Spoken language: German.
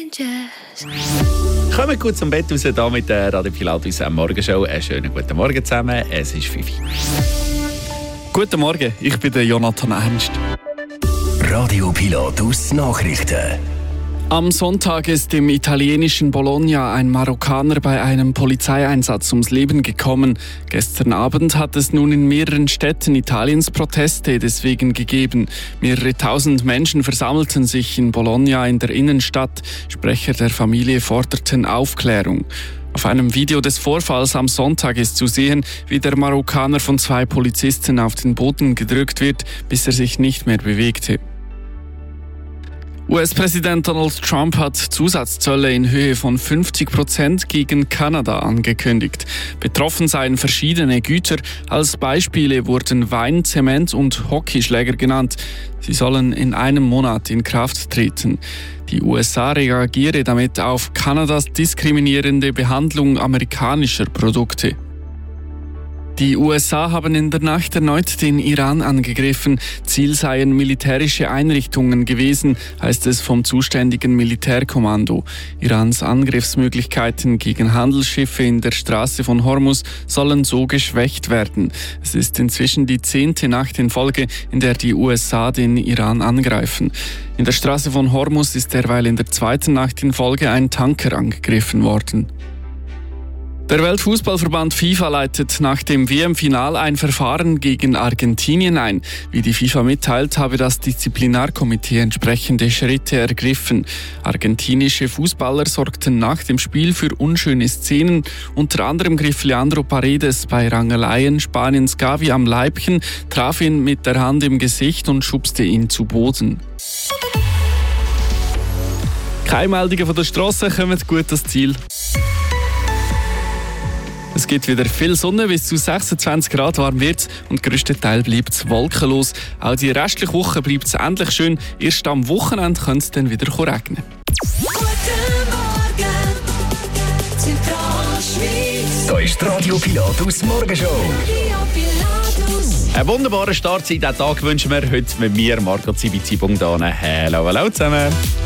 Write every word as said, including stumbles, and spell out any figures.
Kommt gut zum Bett raus, hier mit der Radio Pilatus Morgenshow. Einen schönen guten Morgen zusammen, es ist fünf Uhr. Guten Morgen, ich bin der Jonathan Ernst. Radio Pilatus Nachrichten. Am Sonntag ist im italienischen Bologna ein Marokkaner bei einem Polizeieinsatz ums Leben gekommen. Gestern Abend hat es nun in mehreren Städten Italiens Proteste deswegen gegeben. Mehrere tausend Menschen versammelten sich in Bologna in der Innenstadt. Sprecher der Familie forderten Aufklärung. Auf einem Video des Vorfalls am Sonntag ist zu sehen, wie der Marokkaner von zwei Polizisten auf den Boden gedrückt wird, bis er sich nicht mehr bewegte. U S-Präsident Donald Trump hat Zusatzzölle in Höhe von fünfzig Prozent gegen Kanada angekündigt. Betroffen seien verschiedene Güter. Als Beispiele wurden Wein, Zement und Hockeyschläger genannt. Sie sollen in einem Monat in Kraft treten. Die U S A reagiere damit auf Kanadas diskriminierende Behandlung amerikanischer Produkte. Die U S A haben in der Nacht erneut den Iran angegriffen. Ziel seien militärische Einrichtungen gewesen, heißt es vom zuständigen Militärkommando. Irans Angriffsmöglichkeiten gegen Handelsschiffe in der Straße von Hormuz sollen so geschwächt werden. Es ist inzwischen die zehnte Nacht in Folge, in der die U S A den Iran angreifen. In der Straße von Hormuz ist derweil in der zweiten Nacht in Folge ein Tanker angegriffen worden. Der Weltfußballverband FIFA leitet nach dem W M-Final ein Verfahren gegen Argentinien ein. Wie die FIFA mitteilt, habe das Disziplinarkomitee entsprechende Schritte ergriffen. Argentinische Fußballer sorgten nach dem Spiel für unschöne Szenen. Unter anderem griff Leandro Paredes bei Rangeleien Spaniens Gavi am Leibchen, traf ihn mit der Hand im Gesicht und schubste ihn zu Boden. Keine Meldungen von der Strasse, kommen gut ans Ziel. Es gibt wieder viel Sonne, bis zu sechsundzwanzig Grad warm wird und grösstenteils bleibt es wolkenlos. Auch die restliche Woche bleibt es endlich schön. Erst am Wochenende könnte es dann wieder regnen. Da ist die Radio Pilatus Morgenshow. Einen wunderbaren Start in diesen Tag wünschen wir heute mit mir, Marco Zibizibung, da. Hallo, hallo zusammen.